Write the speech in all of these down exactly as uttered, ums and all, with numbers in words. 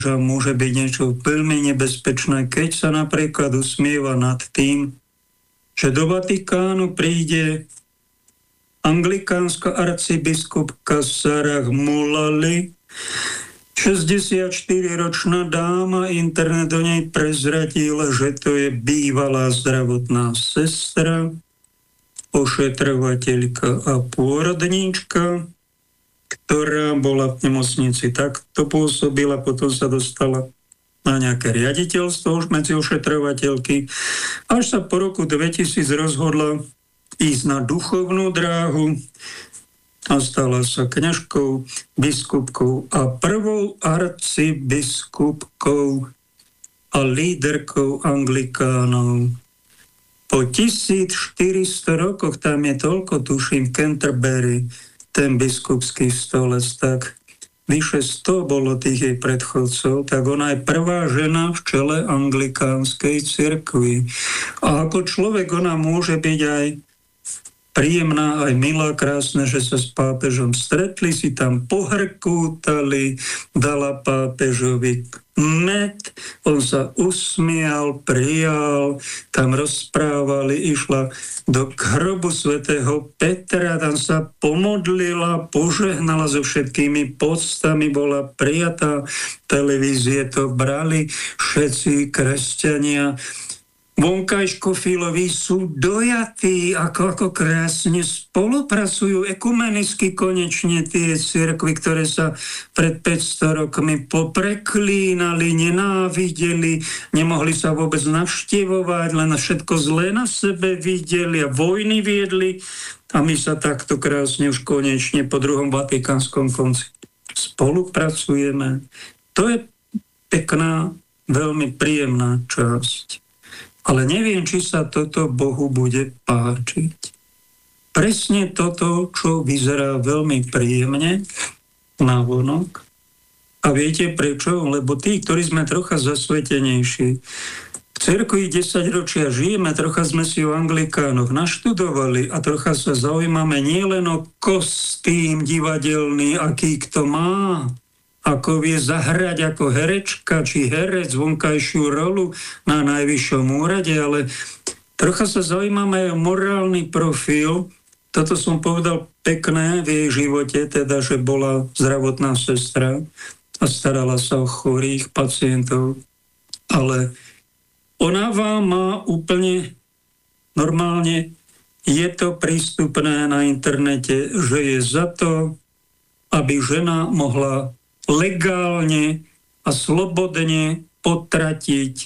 že môže byť niečo veľmi nebezpečné, keď sa napríklad usmieva nad tým, že do Vatikánu príde anglikánska arcibiskupka Sarah Mullally, šesťdesiatštyriročná dáma. Internet do nej prezradil, že to je bývalá zdravotná sestra, ošetrovateľka a pôrodníčka, ktorá bola v nemocnici, takto pôsobila, potom sa dostala na nejaké riaditeľstvo už medzi ošetrovateľky, až sa po roku dvetisíc rozhodla ísť na duchovnú dráhu a stala sa kňažkou, biskupkou a prvou arcibiskupkou a líderkou anglikánov. Po tisícštyristo rokoch, tam je toľko, tuším, Canterbury, ten biskupský stolec, tak vyše sto bolo tých jej predchodcov, tak ona je prvá žena v čele anglikánskej cirkvi. A ako človek ona môže byť aj príjemná, aj milá, krásne, že sa s pápežom stretli, si tam pohrkútali, dala pápežovi med, on sa usmial, prijal, tam rozprávali, išla do hrobu svätého Petra, tam sa pomodlila, požehnala so všetkými poctami, bola prijatá, televízie to brali, všetci kresťania. Vonkajškofiloví sú dojatí, ako, ako krásne spolupracujú ekumenicky konečne tie cirkvi, ktoré sa pred päťsto rokmi popreklínali, nenávideli, nemohli sa vôbec navštevovať, len všetko zlé na sebe videli a vojny viedli. A my sa takto krásne už konečne po druhom Vatikánskom koncile spolupracujeme. To je pekná, veľmi príjemná časť. Ale neviem, či sa toto Bohu bude páčiť. Presne toto, čo vyzerá veľmi príjemne navonok. A viete prečo? Lebo tí, ktorí sme trocha zasvetenejší, v cirkvi desaťročia žijeme, trocha sme si o anglikánoch naštudovali a trocha sa zaujímame nielen o kostým divadelný, aký kto má, ako vie zahrať ako herečka či herec vonkajšiu rolu na najvyššom úrade, ale trocha sa zaujímame aj o morálny profil. Toto som povedal pekné v jej živote, teda, že bola zdravotná sestra a starala sa o chorých pacientov. Ale ona vám má úplne normálne, je to prístupné na internete, že je za to, aby žena mohla legálne a slobodne potratiť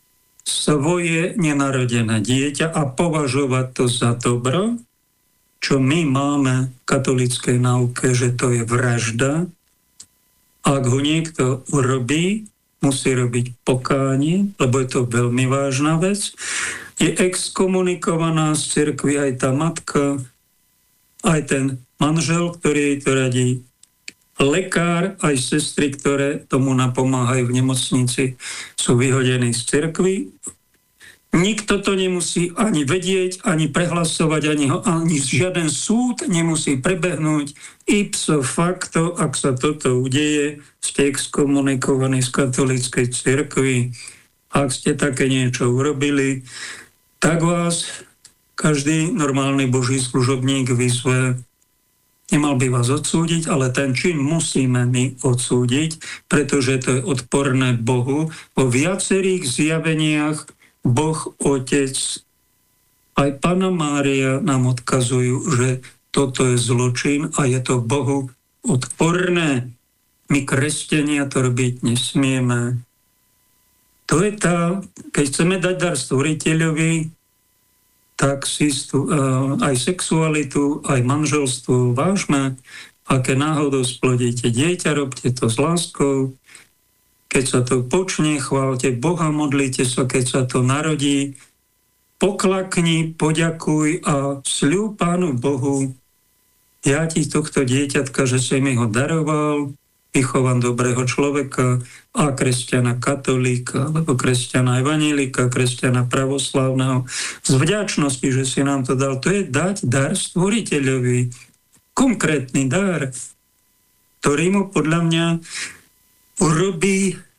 svoje nenarodené dieťa a považovať to za dobro, čo my máme v katolíckej nauke, že to je vražda. Ak ho niekto urobí, musí robiť pokánie, lebo je to veľmi vážna vec. Je exkomunikovaná z cirkvi aj tá matka, aj ten manžel, ktorý jej to radí, lekár, aj sestry, ktoré tomu napomáhajú v nemocnici, sú vyhodení z cirkvi. Nikto to nemusí ani vedieť, ani prehlasovať, ani, ho, ani žiaden súd nemusí prebehnúť. Ipso facto, ak sa toto udeje, ste exkomunikovaní z katolíckej cirkvi. Ak ste také niečo urobili, tak vás každý normálny Boží služobník vyzve. Nemal by vás odsúdiť, ale ten čin musíme my odsúdiť, pretože to je odporné Bohu. Vo viacerých zjaveniach Boh Otec, aj Panna Mária nám odkazujú, že toto je zločin a je to Bohu odporné. My, kresťania, to robiť nesmieme. To je tá, keď chceme dať dar stvoriteľovi, tak si stu, uh, aj sexualitu, aj manželstvo vážme. Aké náhodou splodíte dieťa, robte to s láskou. Keď sa to počne, chválte Boha, modlite sa, keď sa to narodí. Poklakni, poďakuj a sľub Pánu Bohu. Ja ti tohto dieťatka, že si mi ho daroval, vychovám dobrého človeka a kresťana katolíka, alebo kresťana evanílika, kresťana pravoslávneho. Z vďačnosti, že si nám to dal. To je dať dar stvoriteľovi. Konkrétny dar, ktorý mu podľa mňa urobí